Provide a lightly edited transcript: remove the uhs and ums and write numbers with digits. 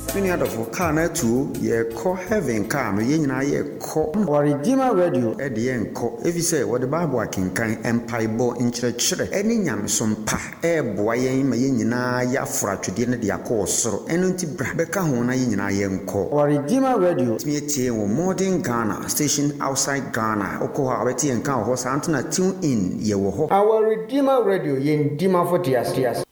Many other for car na too, ye call heaven car, no yen na ye call or Redeemer Radio at the end call. If you say what the Bible can empire bo in church, any yam some pa, boy, mayina ya frat to dinner the course, so enunti beka hona yina yen call. Or Redeemer Radio, me or modern Ghana, station outside Ghana, Okoha, Betty and Cow horse Antona tune in ye wo. Our Redeemer Radio yen Dima for Tias.